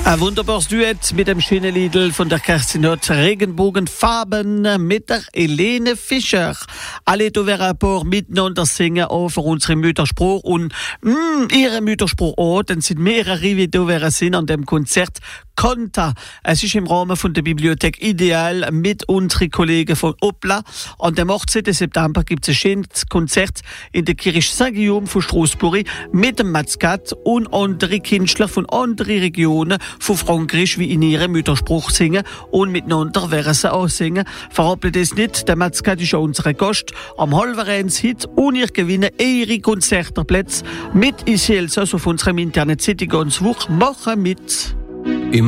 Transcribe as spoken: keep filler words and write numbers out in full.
Ein wunderbares Duett mit dem schönen Liedl von der Kerstin Ott, Regenbogenfarben mit der Helene Fischer. Alle da wären ein paar miteinander singen, auch für unseren Mütterspruch und mm, ihre Mütterspruch auch, denn sind mehrere, wie da wären sind an dem Konzert Konta. Es ist im Rahmen von der Bibliothek Ideal mit unseren Kollegen von Opla. An dem achtzehnten September gibt es ein schönes Konzert in der Kirche Saint-Guillaume von Straßburg mit dem Matzkat und anderen Künstler von anderen Regionen von Frankreich, wie in ihrem Mütterspruch singen und miteinander werden sie auch singen. Verrappelt es nicht, der Matzkat ist ja unser Gast am Halvereins Hit und ihr gewinnen ihre Konzertplätze mit Isiels, also auf unserem Internet City ganz Woche. Machen mit!